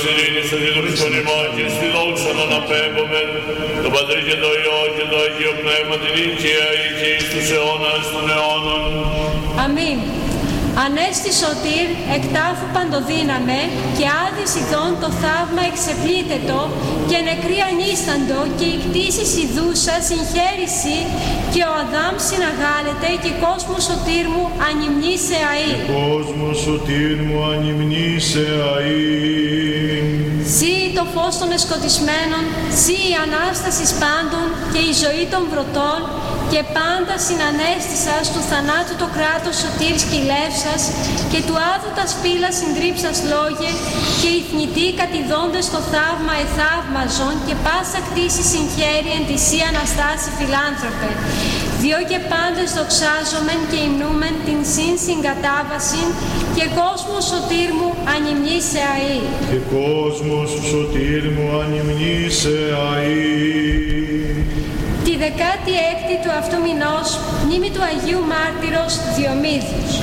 Ειρήνης ο Δίδρουσον ημών και στη δόξα να αναπέμπομεν, το Πατρί και το Υιό και το Αγίο Πνεύμα την οικία και εις τους αιώνας των αιώνων. Αμήν. Ανέστη σωτήρ, εκτάφου παντοδύναμε, και άδης ειδών το θαύμα εξεπλήτετο, και νεκροί ανίσταντο, και η κτήση ιδούσα συγχαίρηση, και ο Αδάμ συναγάλεται, και κόσμο σωτήρ μου ανυμνήσε αΐ. Κόσμο σωτήρ μου ανυμνήσε αΐ. Σύ το φως των εσκοτισμένων, σύ η Ανάσταση πάντων, και η ζωή των βρωτών, και πάντα συνανέστησας του θανάτου το κράτος σωτήρης κυλεύσας, και του άδου τα σπήλα συντρίψας λόγε, και οι θνητοί κατηδώντες το θαύμα εθαύμαζον, και πάσα κτήση συγχαίρει εν τη σύ Αναστάση φιλάνθρωπε. Διό και πάντες δοξάζομεν και υμνούμεν την συν συγκατάβασιν, και κόσμος σωτήρ μου ανυμνήσε αΐ. Και κόσμος σωτήρ μου ανυμνήσε αΐ. Τη 16η του αυτού μηνός, μνήμη του Αγίου Μάρτυρος Διομήδιους.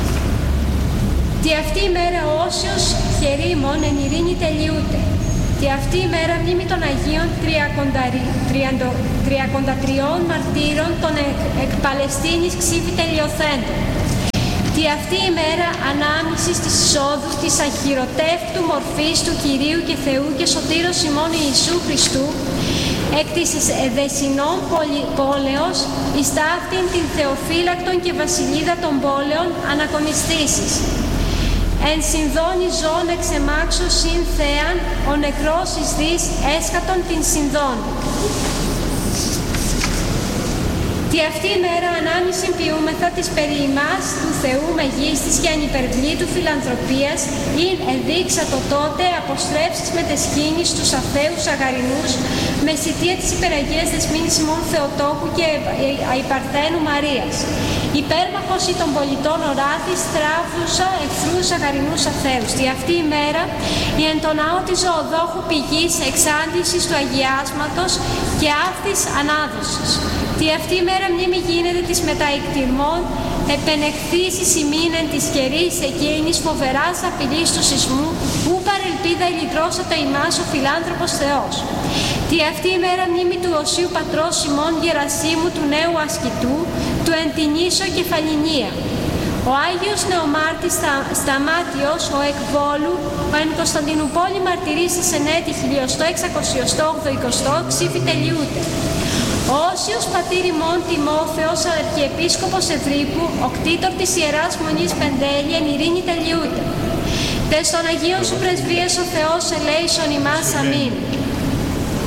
Τη αυτή η μέρα όσιος χερίμων εν ειρήνη τελειούται. Τη αυτή η μέρα μνήμη των Αγίων 33 μαρτύρων των εκ Παλαιστίνης ξύφη τελειοθέντων. Τη αυτή η μέρα ανάμνησης της εισόδου της αχυρωτεύτου μορφής του Κυρίου και Θεού και Σωτήρος ημών Ιησού Χριστού, εκ της εδεσινών πόλεως, εις ταύτην την Θεοφύλακτον και Βασιλίδα των πόλεων ανακομιστήσεις. Εν συνδώνει ζών εξεμάξω συν θέαν, ο νεκρός εις δις έσκατον την συνδών. Τη αυτή η μέρα ανάμνηση ποιούμεθα της περί ημάς του Θεού μεγίστης και ανυπερβλήτου φιλανθρωπίας, ειν ενδείξατο τότε αποστρέψεις με τεσχήνης τους αθέους αγαρινούς, με σιτία της υπεραγίας δεσμήνης ημών Θεοτόκου και αϊπαρθένου Μαρίας. Υπέρμαχος ή των πολιτών οράθης, θράβουσα εχθρούς αγαρινούς αθέους. Τη αυτή η μέρα η εν το ναό της ζωοδόχου πηγής εξάντλησης του αγιάσματος και αύτης ανάδοσης. Τη αυτή η μέρα μνήμη γίνεται της μεταεκτηρμών, επενεχθήσεις ημίν εν της καιρής εκείνης φοβεράς απειλής του σεισμού, που παρελπίδα ηλυτρώσατε ημάς ο φιλάνθρωπος Θεός. Τη αυτή η μέρα μνήμη του Οσίου Πατρός ημών Γερασίμου του νέου ασκητού, του εν την ίσο κεφαλινία. Ο Άγιος Νεομάρτης Σταμάτιος, ο εκβόλου, ο εν Κωνσταντινουπόλη μαρτυρήσεις εν έτη 1628 ξύφη τελειούται. Ο Όσιος πατήρ ημών Τιμόθεος, Αρχιεπίσκοπος Ευρύππου, ο κτήτορ της Ιεράς Μονής Πεντέλη, εν ειρήνη τελειούται. Τες των Αγίων σου πρεσβείες ο Θεός ελέησον ημάς αμήν.